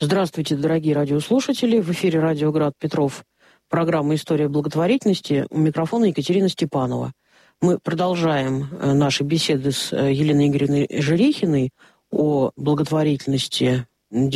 Здравствуйте, дорогие радиослушатели. В эфире радио «Град Петров». Программа «История благотворительности». У микрофона Екатерина Степанова. Мы продолжаем наши беседы с Еленой Игоревной Жерехиной о благотворительности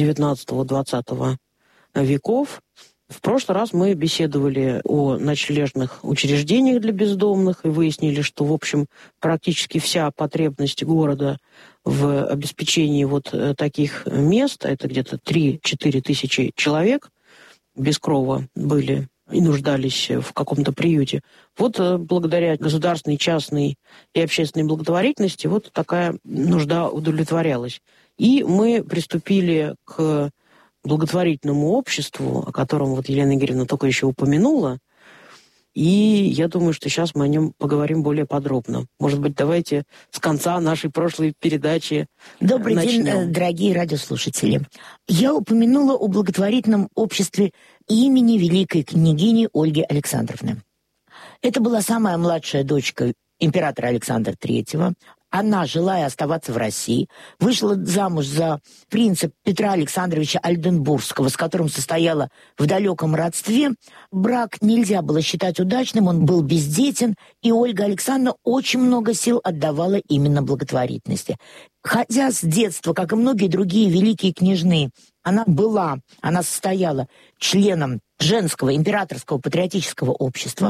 XIX-XX веков. В прошлый раз мы беседовали о ночлежных учреждениях для бездомных и выяснили, что, в общем, практически вся потребность города в обеспечении вот таких мест, это где-то 3-4 тысячи человек без крова были и нуждались в каком-то приюте. Вот благодаря государственной, частной и общественной благотворительности вот такая нужда удовлетворялась. И мы приступили к благотворительному обществу, о котором вот Елена Игоревна только еще упомянула. И я думаю, что сейчас мы о нем поговорим более подробно. Может быть, давайте с конца нашей прошлой передачи Добрый начнем. день, дорогие радиослушатели. Я упомянула о благотворительном обществе имени великой княгини Ольги Александровны. Это была самая младшая дочка императора Александра III. Она, желая оставаться в России, вышла замуж за принца Петра Александровича Ольденбургского, с которым состояла в далеком родстве. Брак нельзя было считать удачным, он был бездетен, и Ольга Александровна очень много сил отдавала именно благотворительности. Хотя с детства, как и многие другие великие княжны, она состояла членом женского императорского патриотического общества,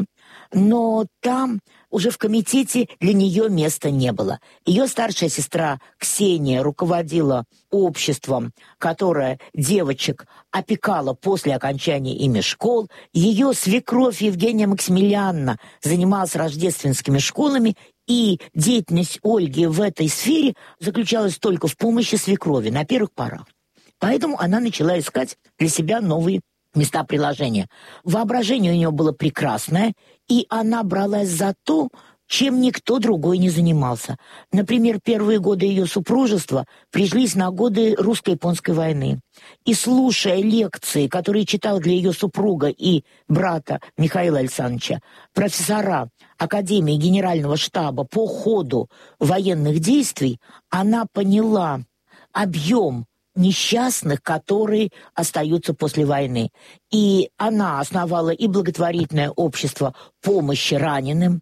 но там уже в комитете для нее места не было. Ее старшая сестра Ксения руководила обществом, которое девочек опекало после окончания ими школ. Ее свекровь Евгения Максимилиановна занималась рождественскими школами, и деятельность Ольги в этой сфере заключалась только в помощи свекрови на первых порах. Поэтому она начала искать для себя новые места приложения. Воображение у нее было прекрасное, и она бралась за то, чем никто другой не занимался. Например, первые годы ее супружества пришлись на годы русско-японской войны. И слушая лекции, которые читал для ее супруга и брата Михаила Александровича, профессора Академии Генерального штаба по ходу военных действий, она поняла объем несчастных, которые остаются после войны. И она основала и благотворительное общество помощи раненым.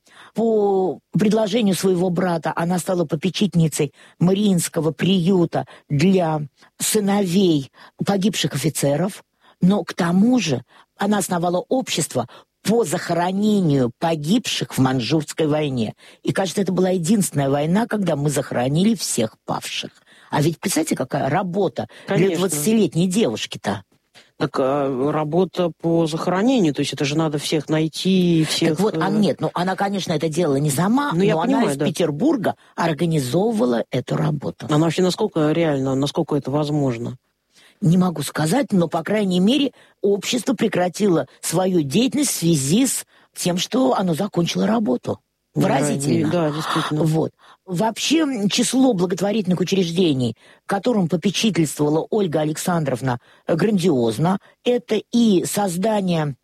По предложению своего брата она стала попечительницей Мариинского приюта для сыновей погибших офицеров. Но к тому же она основала общество по захоронению погибших в Манчжурской войне. И, кажется, это была единственная война, когда мы захоронили всех павших. А ведь, представьте, какая работа для 20-летней девушки-то. Так работа по захоронению, то есть это же надо всех найти, всех... Так вот, она, конечно, это делала не сама, но она из Петербурга организовывала эту работу. Она вообще насколько реально, насколько это возможно? Не могу сказать, но, по крайней мере, общество прекратило свою деятельность в связи с тем, что оно закончило работу. Выразительно. Да, действительно. Вот. Вообще, число благотворительных учреждений, которым попечительствовала Ольга Александровна, грандиозно. Это и создание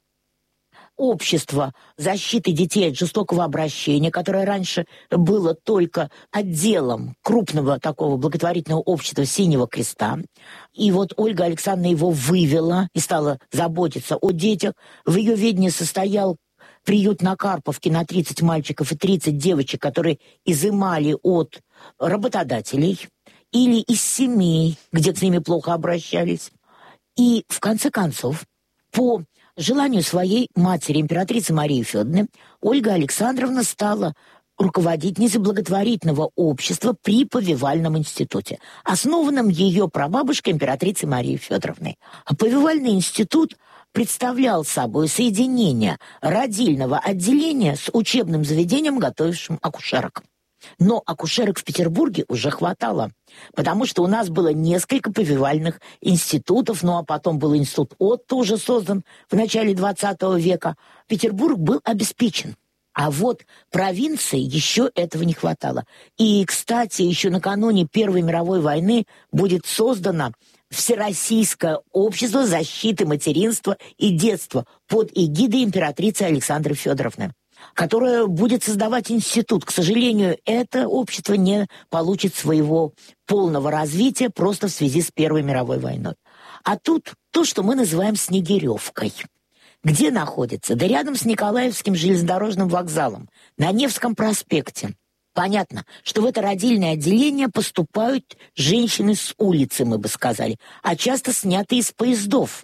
общества защиты детей от жестокого обращения, которое раньше было только отделом крупного такого благотворительного общества Синего Креста. И вот Ольга Александровна его вывела и стала заботиться о детях. В ее ведении состоял приют на Карповке на 30 мальчиков и 30 девочек, которые изымали от работодателей или из семей, где с ними плохо обращались. И, в конце концов, по желанию своей матери, императрицы Марии Федоровны, Ольга Александровна стала руководительницей благотворительного общества при Повивальном институте, основанном ее прабабушкой, императрицей Марией Федоровной. А Повивальный институт представлял собой соединение родильного отделения с учебным заведением, готовившим акушерок. Но акушерок в Петербурге уже хватало, потому что у нас было несколько повивальных институтов, ну а потом был институт Отто, уже создан в начале XX века. Петербург был обеспечен. А вот провинции еще этого не хватало. И, кстати, еще накануне Первой мировой войны будет создано Всероссийское общество защиты материнства и детства под эгидой императрицы Александры Федоровны. которое будет создавать институт. К сожалению, это общество не получит своего полного развития просто в связи с Первой мировой войной. А тут то, что мы называем Снегиревкой. Где находится? Да рядом с Николаевским железнодорожным вокзалом, на Невском проспекте. Понятно, что в это родильное отделение поступают женщины с улицы, мы бы сказали, а часто снятые из поездов.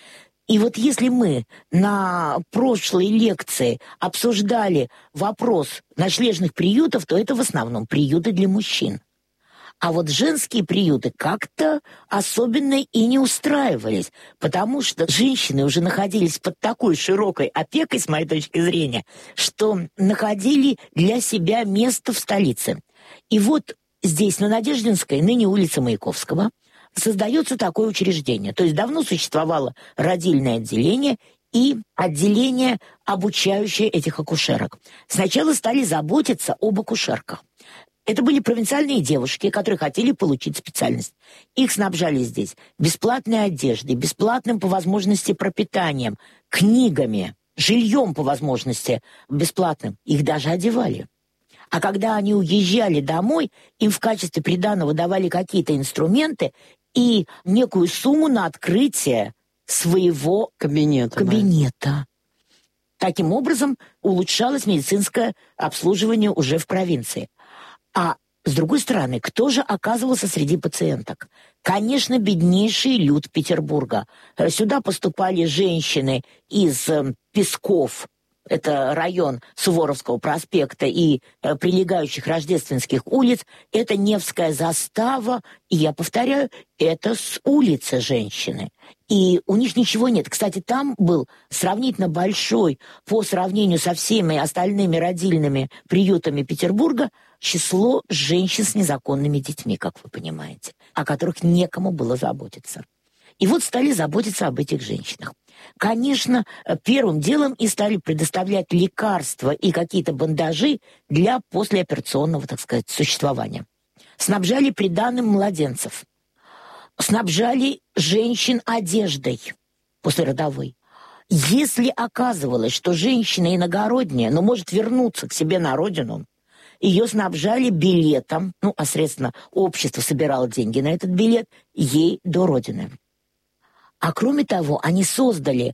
И вот если мы на прошлой лекции обсуждали вопрос ночлежных приютов, то это в основном приюты для мужчин. А вот женские приюты как-то особенно и не устраивались, потому что женщины уже находились под такой широкой опекой, с моей точки зрения, что находили для себя место в столице. И вот здесь, на Надеждинской, ныне улице Маяковского, создается такое учреждение. То есть давно существовало родильное отделение и отделение, обучающее этих акушерок. Сначала стали заботиться об акушерках. Это были провинциальные девушки, которые хотели получить специальность. Их снабжали здесь бесплатной одеждой, бесплатным по возможности пропитанием, книгами, жильем по возможности бесплатным. Их даже одевали. А когда они уезжали домой, им в качестве приданого давали какие-то инструменты и некую сумму на открытие своего кабинета. Да. Таким образом, улучшалось медицинское обслуживание уже в провинции. А с другой стороны, кто же оказывался среди пациенток? Конечно, беднейший люд Петербурга. Сюда поступали женщины из Песков, это район Суворовского проспекта и прилегающих рождественских улиц, это Невская застава, и я повторяю, это с улицы женщины. И у них ничего нет. Кстати, там был сравнительно большой, по сравнению со всеми остальными родильными приютами Петербурга, число женщин с незаконными детьми, как вы понимаете, о которых некому было заботиться. И вот стали заботиться об этих женщинах. Конечно, первым делом и стали предоставлять лекарства и какие-то бандажи для послеоперационного, так сказать, существования. Снабжали приданым младенцев. Снабжали женщин одеждой послеродовой. Если оказывалось, что женщина иногородняя, но может вернуться к себе на родину, ее снабжали билетом, а средственно общество собирало деньги на этот билет, ей до родины. А кроме того, они создали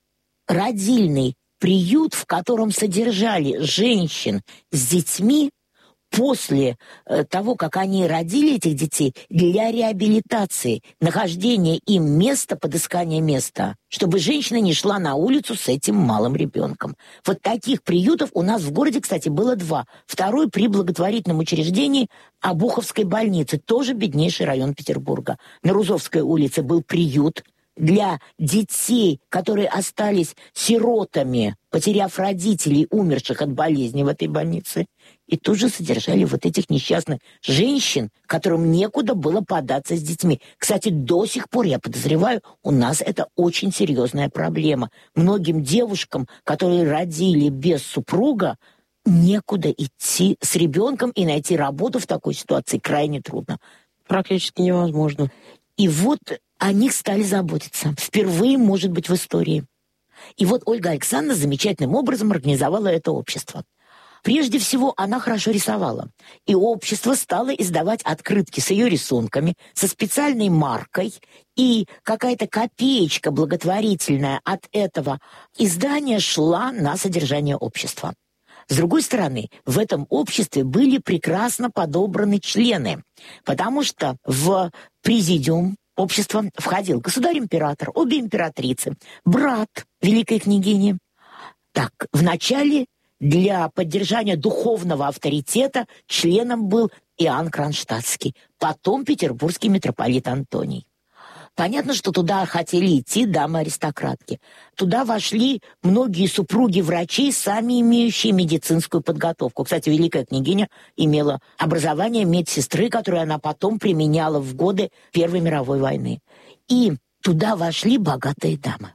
родильный приют, в котором содержали женщин с детьми после того, как они родили этих детей, для реабилитации, нахождения им места, подыскания места, чтобы женщина не шла на улицу с этим малым ребенком. Вот таких приютов у нас в городе, кстати, было 2. Второй при благотворительном учреждении Обуховской больницы, тоже беднейший район Петербурга. На Рузовской улице был приют для детей, которые остались сиротами, потеряв родителей, умерших от болезни в этой больнице. И тут же содержали вот этих несчастных женщин, которым некуда было податься с детьми. Кстати, до сих пор, я подозреваю, у нас это очень серьезная проблема. Многим девушкам, которые родили без супруга, некуда идти с ребенком, и найти работу в такой ситуации крайне трудно. Практически невозможно. И вот о них стали заботиться. Впервые, может быть, в истории. И вот Ольга Александровна замечательным образом организовала это общество. Прежде всего, она хорошо рисовала. И общество стало издавать открытки с ее рисунками, со специальной маркой, и какая-то копеечка благотворительная от этого издания шла на содержание общества. С другой стороны, в этом обществе были прекрасно подобраны члены, потому что в президиум общества входил государь-император, обе императрицы, брат великой княгини. Так, вначале для поддержания духовного авторитета членом был Иоанн Кронштадтский, потом петербургский митрополит Антоний. Понятно, что туда хотели идти дамы-аристократки. Туда вошли многие супруги врачей, сами имеющие медицинскую подготовку. Кстати, великая княгиня имела образование медсестры, которое она потом применяла в годы Первой мировой войны. И туда вошли богатые дамы.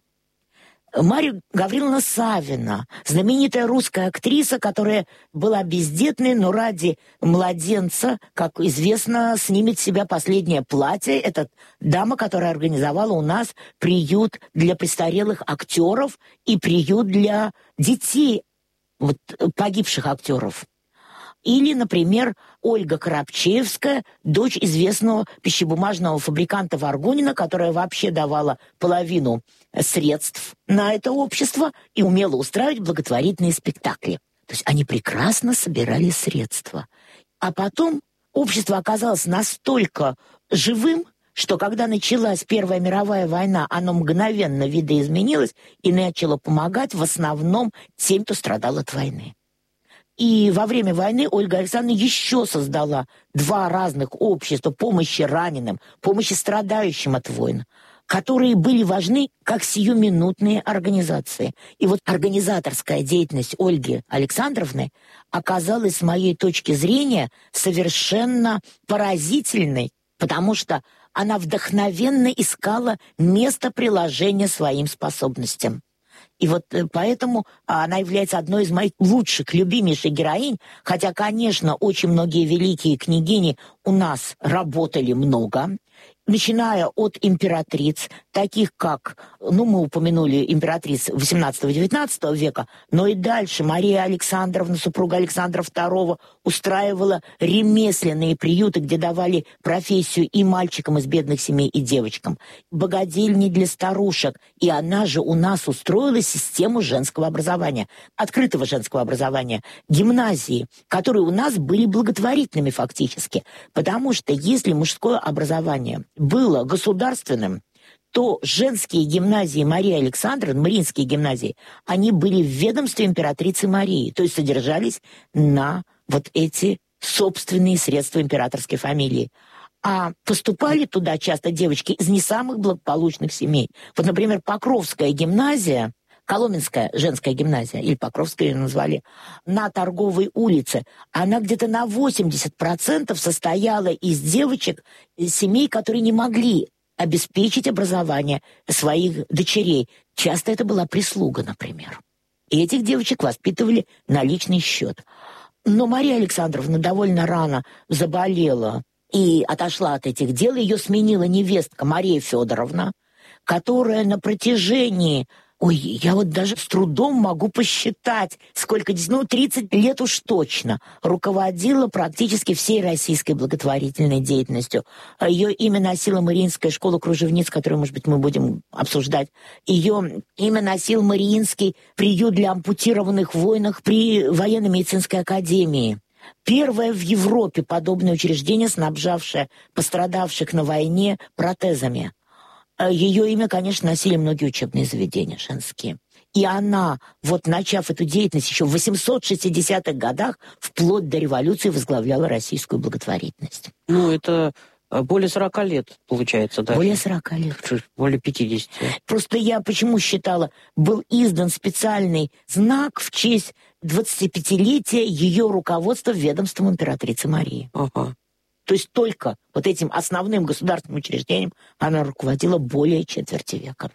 Марья Гавриловна Савина, знаменитая русская актриса, которая была бездетной, но ради младенца, как известно, снимет с себя последнее платье. Это дама, которая организовала у нас приют для престарелых актеров и приют для детей погибших актеров. Или, например, Ольга Коробчеевская, дочь известного пищебумажного фабриканта Варгунина, которая вообще давала половину средств на это общество и умела устраивать благотворительные спектакли. То есть они прекрасно собирали средства. А потом общество оказалось настолько живым, что когда началась Первая мировая война, оно мгновенно видоизменилось и начало помогать в основном тем, кто страдал от войны. И во время войны Ольга Александровна еще создала 2 разных общества помощи раненым, помощи страдающим от войн, которые были важны как сиюминутные организации. И вот организаторская деятельность Ольги Александровны оказалась, с моей точки зрения, совершенно поразительной, потому что она вдохновенно искала место приложения своим способностям. И вот поэтому она является одной из моих лучших, любимейших героинь, хотя, конечно, очень многие великие княгини у нас работали много, начиная от императриц, таких как, мы упомянули императриц XVIII-XIX века, но и дальше Мария Александровна, супруга Александра II, устраивала ремесленные приюты, где давали профессию и мальчикам из бедных семей, и девочкам, богадельни для старушек, и она же у нас устроила систему женского образования, открытого женского образования, гимназии, которые у нас были благотворительными фактически, потому что если мужское образование было государственным, то женские гимназии Марии Александровны, Мариинские гимназии, они были в ведомстве императрицы Марии, то есть содержались на вот эти собственные средства императорской фамилии. А поступали туда часто девочки из не самых благополучных семей. Вот, например, Покровская гимназия, Коломенская женская гимназия, или Покровская ее назвали, на Торговой улице, она где-то на 80% состояла из девочек, из семей, которые не могли обеспечить образование своих дочерей. Часто это была прислуга, например. И этих девочек воспитывали на личный счет. Но Мария Александровна довольно рано заболела и отошла от этих дел. Ее сменила невестка Мария Федоровна, которая на протяжении... я вот даже с трудом могу посчитать, сколько, 30 лет уж точно, руководила практически всей российской благотворительной деятельностью. Ее имя носила Мариинская школа кружевниц, которую, может быть, мы будем обсуждать. Ее имя носил Мариинский приют для ампутированных в войнах при военно-медицинской академии. Первое в Европе подобное учреждение, снабжавшее пострадавших на войне протезами. Ее имя, конечно, носили многие учебные заведения женские. И она, начав эту деятельность еще в 860-х годах, вплоть до революции возглавляла российскую благотворительность. Это более 40 лет, получается, да? Более 40 лет. Более 50. Просто я почему считала, был издан специальный знак в честь 25-летия ее руководства ведомством императрицы Марии. Ага. То есть только вот этим основным государственным учреждением она руководила более четверти века.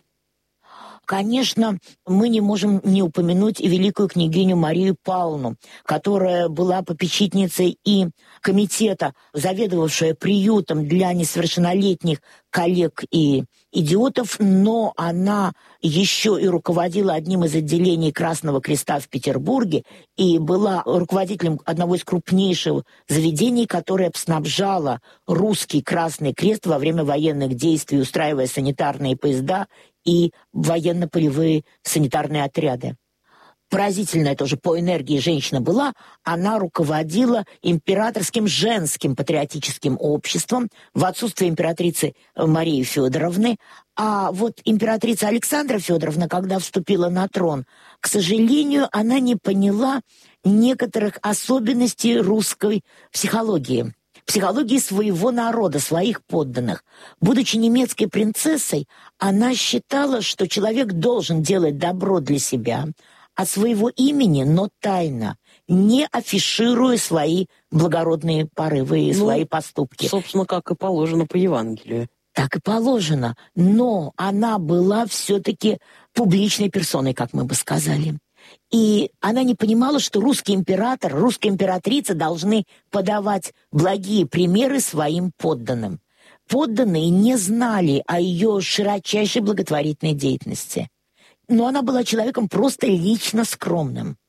Конечно, мы не можем не упомянуть и великую княгиню Марию Павловну, которая была попечительницей и комитета, заведовавшая приютом для несовершеннолетних коллег и идиотов, но она еще и руководила одним из отделений Красного Креста в Петербурге и была руководителем одного из крупнейших заведений, которое снабжало русский Красный Крест во время военных действий, устраивая санитарные поезда и военно-полевые санитарные отряды. Поразительная тоже по энергии женщина была. Она руководила императорским женским патриотическим обществом в отсутствие императрицы Марии Федоровны. А вот императрица Александра Федоровна, когда вступила на трон, к сожалению, она не поняла некоторых особенностей русской психологии своего народа, своих подданных. Будучи немецкой принцессой, она считала, что человек должен делать добро для себя, от своего имени, но тайно, не афишируя свои благородные порывы и свои поступки. Собственно, как и положено по Евангелию. Так и положено. Но она была все-таки публичной персоной, как мы бы сказали. И она не понимала, что русский император, русская императрица должны подавать благие примеры своим подданным. Подданные не знали о ее широчайшей благотворительной деятельности. Но она была человеком просто лично скромным.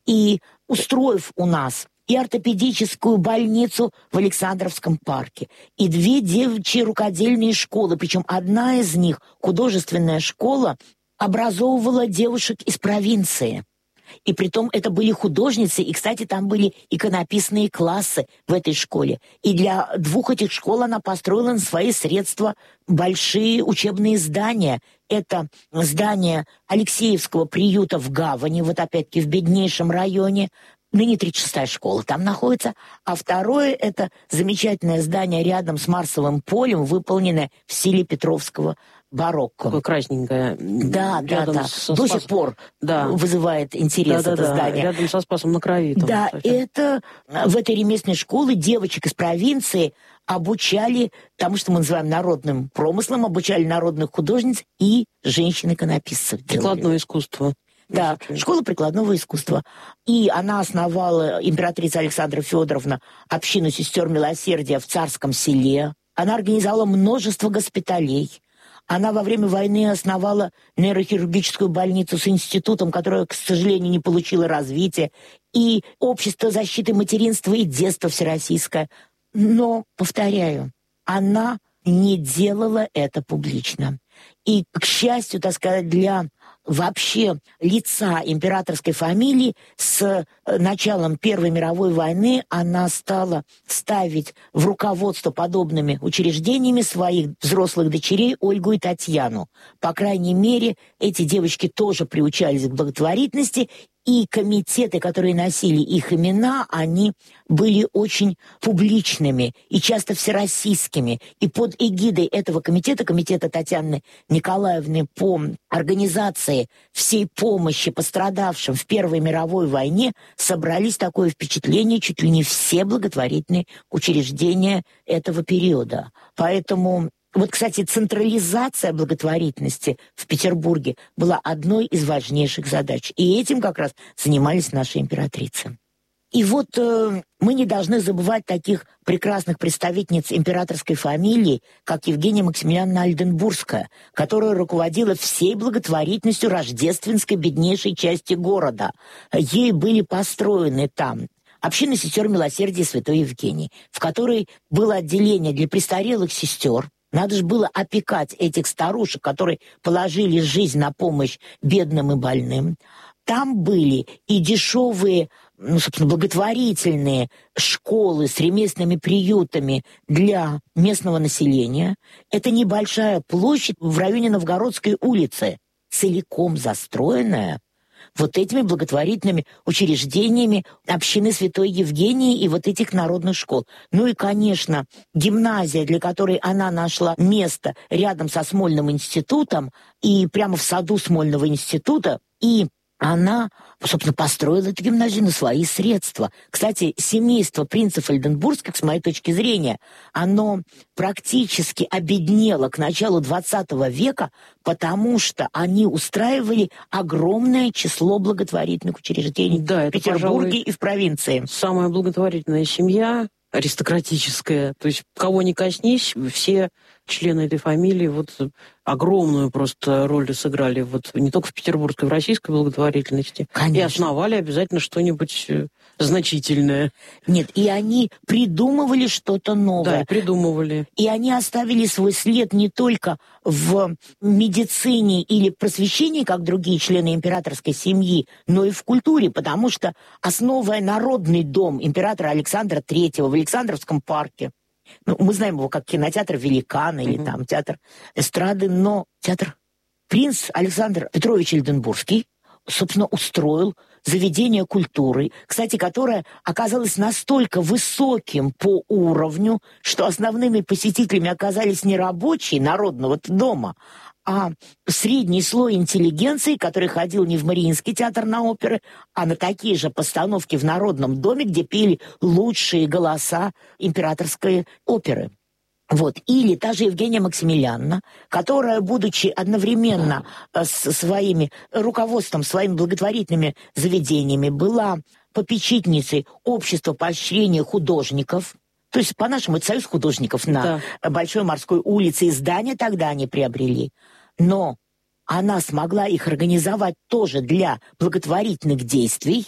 и устроив у нас и ортопедическую больницу в Александровском парке, и 2 девичьи рукодельные школы, причем одна из них, художественная школа, образовывала девушек из провинции. И притом это были художницы, и, кстати, там были иконописные классы в этой школе. И для 2 этих школ она построила на свои средства большие учебные здания. Это здание Алексеевского приюта в Гавани, вот опять-таки в беднейшем районе, ныне 36-я школа там находится. А второе — это замечательное здание рядом с Марсовым полем, выполненное в стиле Петровского барокко. Такое красненькое. Да. До сих пор вызывает интерес это здание. Рядом со Спасом на Крови. Да, это в этой ремесленной школе девочек из провинции обучали тому, что мы называем народным промыслом, обучали народных художниц и женщин-иконописцев. Прикладное искусство. Да, школа прикладного искусства. И она основала, императрица Александра Федоровна, общину сестер милосердия в Царском Селе. Она организовала множество госпиталей. Она во время войны основала нейрохирургическую больницу с институтом, которое, к сожалению, не получило развития, и общество защиты материнства и детства всероссийское. Но, повторяю, она не делала это публично. И, к счастью, так сказать, для вообще лица императорской фамилии с началом Первой мировой войны она стала ставить в руководство подобными учреждениями своих взрослых дочерей Ольгу и Татьяну. По крайней мере, эти девочки тоже приучались к благотворительности, и комитеты, которые носили их имена, они были очень публичными и часто всероссийскими. И под эгидой этого комитета, комитета Татьяны Николаевны по организации всей помощи пострадавшим в Первой мировой войне, собрались, такое впечатление, чуть ли не все благотворительные учреждения этого периода. Поэтому вот, кстати, централизация благотворительности в Петербурге была одной из важнейших задач. И этим как раз занимались наши императрицы. И вот мы не должны забывать таких прекрасных представительниц императорской фамилии, как Евгения Максимилиановна Ольденбургская, которая руководила всей благотворительностью рождественской беднейшей части города. Ей были построены там община сестер милосердия Святой Евгении, в которой было отделение для престарелых сестер. Надо же было опекать этих старушек, которые положили жизнь на помощь бедным и больным. Там были и дешевые, собственно, благотворительные школы с ремесленными приютами для местного населения. Это небольшая площадь в районе Новгородской улицы, целиком застроенная вот этими благотворительными учреждениями общины Святой Евгении и вот этих народных школ. Ну и, конечно, гимназия, для которой она нашла место рядом со Смольным институтом и прямо в саду Смольного института, и она, собственно, построила эту гимназию на свои средства. Кстати, семейство принцев Ольденбургских, с моей точки зрения, оно практически обеднело к началу XX века, потому что они устраивали огромное число благотворительных учреждений в Петербурге и в провинции. Самая благотворительная семья, аристократическая. То есть, кого ни коснись, все члены этой фамилии вот огромную просто роль сыграли вот не только в петербургской, в российской благотворительности. Конечно. И основали обязательно что-нибудь значительное. Нет, и они придумывали что-то новое. Да, придумывали. И они оставили свой след не только в медицине или просвещении, как другие члены императорской семьи, но и в культуре, потому что, основывая народный дом императора Александра III в Александровском парке, мы знаем его как кинотеатр «Великан» или там театр эстрады, но театр принц Александр Петрович Ольденбургский, собственно, устроил заведение культуры, кстати, которое оказалось настолько высоким по уровню, что основными посетителями оказались не рабочие народного дома, а средний слой интеллигенции, который ходил не в Мариинский театр на оперы, а на такие же постановки в Народном доме, где пели лучшие голоса императорской оперы. Вот. Или та же Евгения Максимилиановна, которая, будучи одновременно с своими руководством, своими благотворительными заведениями, была попечительницей общества поощрения художников. То есть, по-нашему, это союз художников на Большой морской улице, и здания тогда они приобрели. Но она смогла их организовать тоже для благотворительных действий.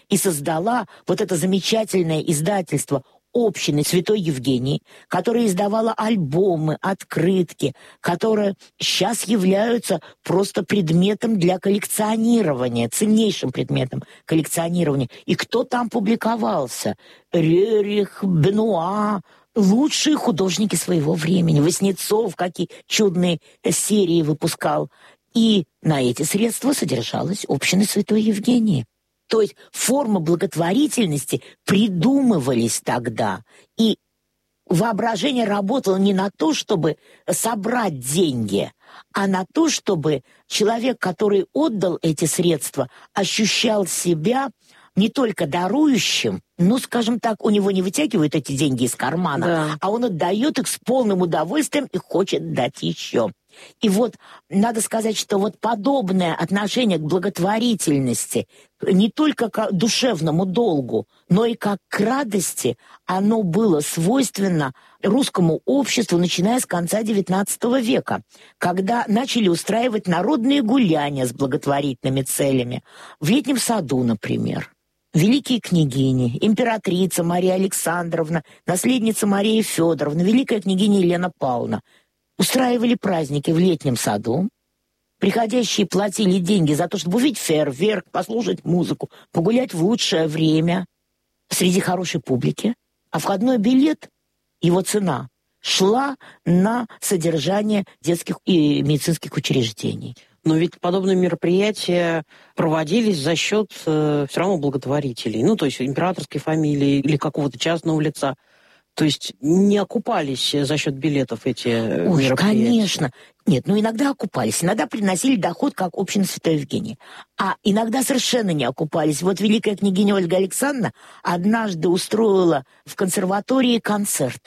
и создала вот это замечательное издательство общины Святой Евгении, которая издавала альбомы, открытки, которые сейчас являются просто предметом для коллекционирования, ценнейшим предметом коллекционирования. И кто там публиковался? Рерих, Бенуа, лучшие художники своего времени. Васнецов, какие чудные серии выпускал. И на эти средства содержалась община Святой Евгении. То есть формы благотворительности придумывались тогда. И воображение работало не на то, чтобы собрать деньги, а на то, чтобы человек, который отдал эти средства, ощущал себя не только дарующим, ну, скажем так, у него не вытягивают эти деньги из кармана, Да. а он отдает их с полным удовольствием и хочет дать еще. И вот надо сказать, что вот подобное отношение к благотворительности не только к душевному долгу, но и как к радости, оно было свойственно русскому обществу, начиная с конца XIX века, когда начали устраивать народные гуляния с благотворительными целями. В Летнем саду, например. Великие княгини, императрица Мария Александровна, наследница Мария Федоровна, великая княгиня Елена Павловна устраивали праздники в Летнем саду. Приходящие платили деньги за то, чтобы увидеть фейерверк, послушать музыку, погулять в лучшее время среди хорошей публики. А входной билет, его цена, шла на содержание детских и медицинских учреждений. Но ведь подобные мероприятия проводились за счет все равно благотворителей. Ну, то есть императорской фамилии или какого-то частного лица. То есть не окупались за счет билетов эти мероприятия? Конечно. Нет, иногда окупались, иногда приносили доход, как община Святой Евгении. А иногда совершенно не окупались. Вот великая княгиня Ольга Александровна однажды устроила в консерватории концерт.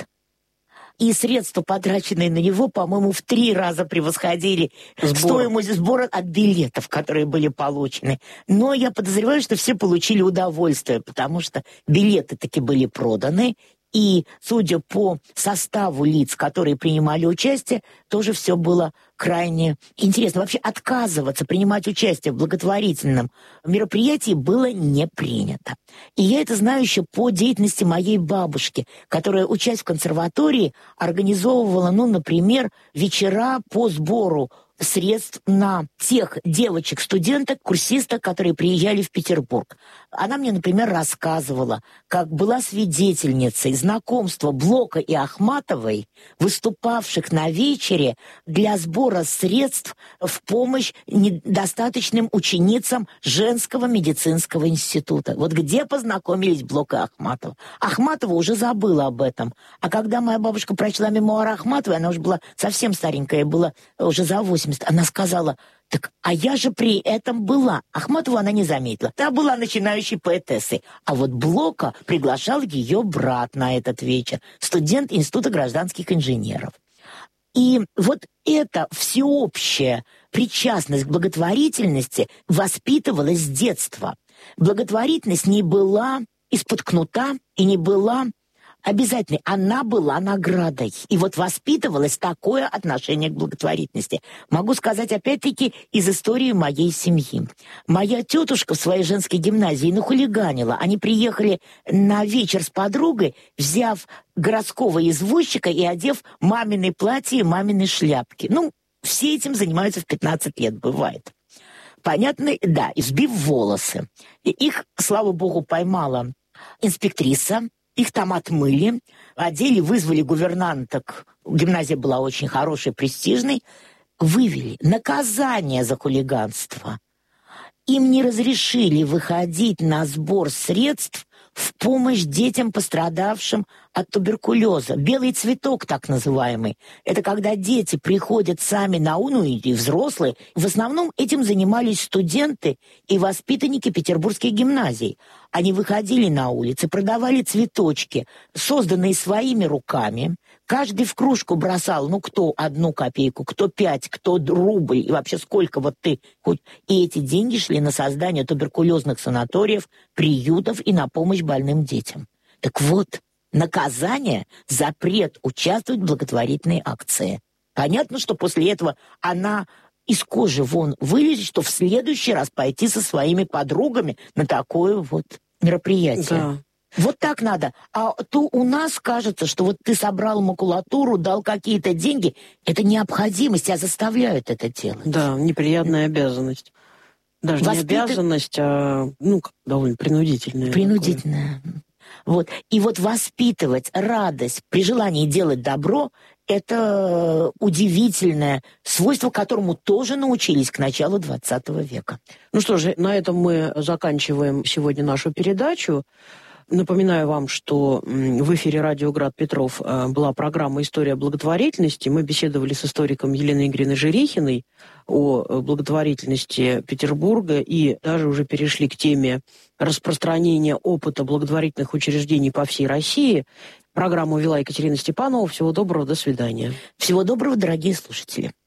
И средства, потраченные на него, по-моему, в 3 раза превосходили стоимость сбора от билетов, которые были получены. Но я подозреваю, что все получили удовольствие, потому что билеты таки были проданы. И, судя по составу лиц, которые принимали участие, тоже все было крайне интересно. Вообще отказываться принимать участие в благотворительном мероприятии было не принято. И я это знаю еще по деятельности моей бабушки, которая, учась в консерватории, организовывала, например, вечера по сбору средств на тех девочек-студенток, курсисток, которые приезжали в Петербург. Она мне, например, рассказывала, как была свидетельницей знакомства Блока и Ахматовой, выступавших на вечере для сбора средств в помощь недостаточным ученицам женского медицинского института. Вот где познакомились Блок и Ахматова. Ахматова уже забыла об этом. А когда моя бабушка прочла мемуары Ахматовой, она уже была совсем старенькая, была уже за 80. Она сказала: так, а я же при этом была. Ахматову она не заметила. Та была начинающей поэтессой. А вот Блока приглашал ее брат на этот вечер, студент Института гражданских инженеров. И вот эта всеобщая причастность к благотворительности воспитывалась с детства. Благотворительность не была из-под кнута и не была обязательной. Она была наградой. И вот воспитывалось такое отношение к благотворительности. Могу сказать, опять-таки, из истории моей семьи. Моя тетушка в своей женской гимназии нахулиганила. Они приехали на вечер с подругой, взяв городского извозчика и одев маминые платья и мамины шляпки. Все этим занимаются в 15 лет, бывает. Понятно? Да, и сбив волосы. И их, слава богу, поймала инспектриса. Их там отмыли, одели, вызвали гувернанток. Гимназия была очень хорошей, престижной. Вывели наказание за хулиганство. Им не разрешили выходить на сбор средств в помощь детям, пострадавшим от туберкулеза. Белый цветок, так называемый. Это когда дети приходят сами на и взрослые. В основном этим занимались студенты и воспитанники петербургских гимназий. Они выходили на улицы, продавали цветочки, созданные своими руками. Каждый в кружку бросал, кто 1 копейку, кто 5, кто рубль, и вообще сколько вот ты хоть. И эти деньги шли на создание туберкулезных санаториев, приютов и на помощь больным детям. Так вот, наказание, запрет участвовать в благотворительной акции. Понятно, что после этого она из кожи вон вылезет, что в следующий раз пойти со своими подругами на такое вот мероприятие. Да. Вот так надо. А то у нас кажется, что вот ты собрал макулатуру, дал какие-то деньги. Это необходимость, тебя заставляют это делать. Да, неприятная обязанность. Даже не обязанность, а довольно принудительная. Принудительная. Вот. И вот воспитывать радость при желании делать добро – это удивительное свойство, которому тоже научились к началу 20 века. Ну что же, на этом мы заканчиваем сегодня нашу передачу. Напоминаю вам, что в эфире радио «Град Петров» была программа «История благотворительности». Мы беседовали с историком Еленой Игоревной Жерихиной о благотворительности Петербурга и даже уже перешли к теме распространения опыта благотворительных учреждений по всей России. Программу вела Екатерина Степанова. Всего доброго, до свидания. Всего доброго, дорогие слушатели.